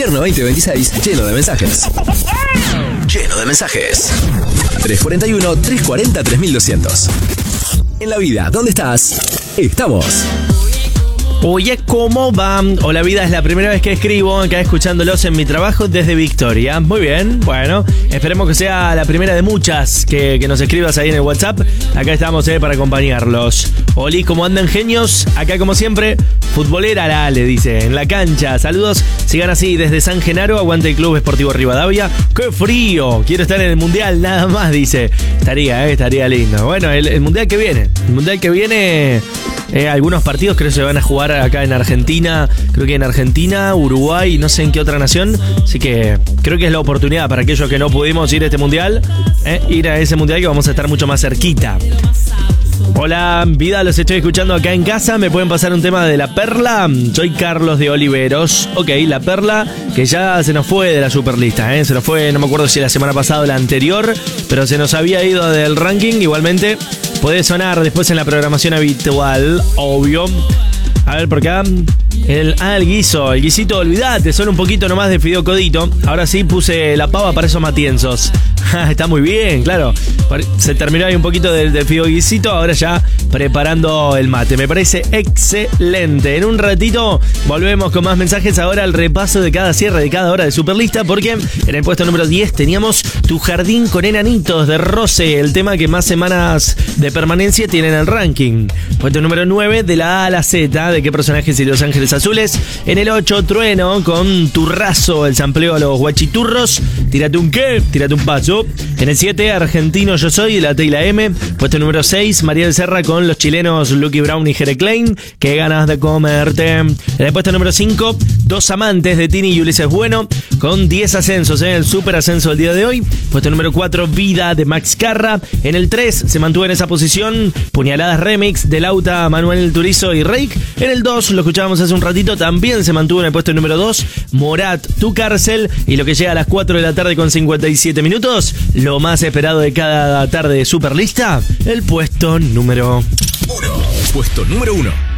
Invierno 2026 lleno de mensajes. Lleno de mensajes. 341-340-3200. En la vida, ¿dónde estás? Estamos. Oye, ¿cómo va? Hola vida, es la primera vez que escribo acá escuchándolos en mi trabajo desde Victoria. Muy bien, bueno, esperemos que sea la primera de muchas que nos escribas ahí en el WhatsApp. Acá estamos para acompañarlos. Oli, ¿cómo andan genios? Acá como siempre, futbolera la Ale, dice, en la cancha. Saludos, sigan así desde San Genaro, aguante el Club Esportivo Rivadavia. ¡Qué frío! Quiero estar en el Mundial, nada más, dice. Estaría lindo. Bueno, el Mundial que viene... algunos partidos creo que se van a jugar acá en Argentina. Creo que en Argentina, Uruguay, no sé en qué otra nación. Así que creo que es la oportunidad para aquellos que no pudimos ir a este mundial, ir a ese mundial que vamos a estar mucho más cerquita. Hola, vida, los estoy escuchando acá en casa. ¿Me pueden pasar un tema de La Perla? Soy Carlos de Oliveros. Ok, La Perla, que ya se nos fue de la superlista, se nos fue, no me acuerdo si la semana pasada o la anterior, pero se nos había ido del ranking. Igualmente puede sonar después en la programación habitual, obvio. A ver, por acá. El guisito, olvidate, son un poquito nomás de Fideo Codito. Ahora sí puse la pava para esos matienzos. Está muy bien, claro. Se terminó ahí un poquito del Fideo Guisito, ahora ya preparando el mate. Me parece excelente. En un ratito volvemos con más mensajes. Ahora el repaso de cada cierre de cada hora de Superlista, porque en el puesto número 10 teníamos Tu Jardín con Enanitos de Rose, el tema que más semanas de permanencia tiene en el ranking. Puesto número 9, de la A a la Z, de qué personajes y Los Ángeles Azules. En el 8, Trueno con Turrazo, el sampleo a los guachiturros. Tírate un qué, tírate un paso. En el 7, Argentino Yo Soy, de la T y la M. Puesto número 6, María del Serra con los chilenos Lucky Brown y Jere Klein. Qué ganas de comerte. En el puesto número 5, Dos Amantes de Tini y Ulises Bueno, con 10 ascensos, el super ascenso del día de hoy. Puesto número 4, Vida de Max Carra. En el 3 se mantuvo en esa posición Puñaladas Remix de Lauta, Manuel Turizo y Reik. En el 2, lo escuchábamos hace un ratito, también se mantuvo en el puesto número 2, Morat, Tu Cárcel. Y lo que llega a las 4 de la tarde con 57 minutos, lo más esperado de cada tarde de Superlista, el puesto número 1. Puesto número 1.